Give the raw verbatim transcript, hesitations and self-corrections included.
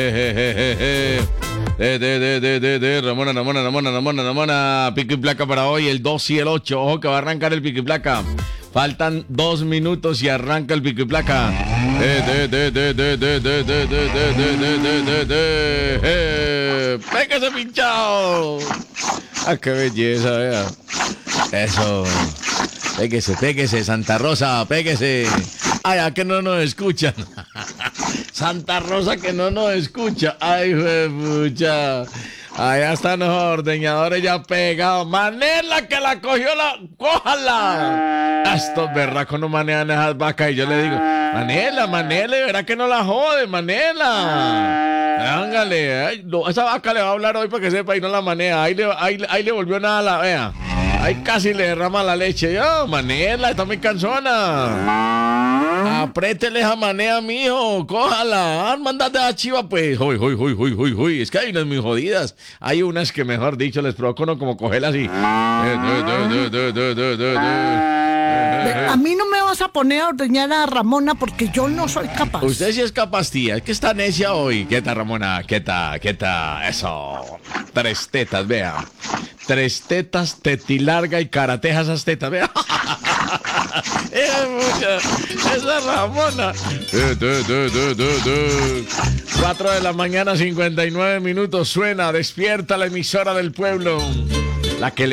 De, de, de, de, de, de, Ramona, Ramona, Ramona, Ramona, Ramona. Pico y placa para hoy, el dos y el ocho. Ojo que va a arrancar el pico y placa. Faltan dos minutos y arranca el pico y placa. De, de, de, de, de, de, de, de, de, de, de, de, de, de, de. ¡Pégase, pinchado! ¡Ah, qué belleza, vea! Eso. Péguese, péguese, Santa Rosa, péguese. Ay, ¿a que no nos escuchan? Santa Rosa que no nos escucha. Ay, pucha. Allá están los ordeñadores ya pegados. Manela que la cogió la... ¡Cójala! Estos berracos no manejan esas vacas. Y yo le digo, Manela, Manela, verá que no la jode, Manela. Hángale. Ay, no, esa vaca le va a hablar hoy para que sepa y no la maneja. Ahí le, ahí, ahí le volvió nada a la... Vea. Ahí casi le derrama la leche. Yo, Manela, está muy cansona. Apriétele esa manea, mijo. Cójala. Ah, mandate a chiva, pues. Uy, uy, uy, uy, uy, uy. Es que hay unas muy jodidas. Hay unas que, mejor dicho, les provoco no como cogerlas así. A mí no me vas a poner a ordeñar a Ramona porque yo no soy capaz. Usted sí es capaz, tía. Es que está necia hoy. ¿Qué tal, Ramona? ¿Qué tal? ¿Qué tal? Eso. Tres tetas, vea. Tres tetas, tetilarga y carateja esas tetas, vea. Es mucha. Esa es Ramona. Cuatro de la mañana, cincuenta y nueve minutos. Suena, despierta la emisora del pueblo. La que le